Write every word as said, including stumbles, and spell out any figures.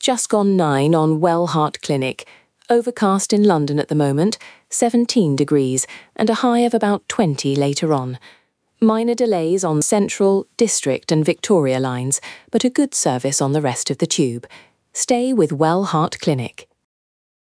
Just gone nine on Wellhart Clinic. Overcast in London at the moment, seventeen degrees, and a high of about twenty later on. Minor delays on Central, District and Victoria lines, but a good service on the rest of the tube. Stay with Wellhart Clinic.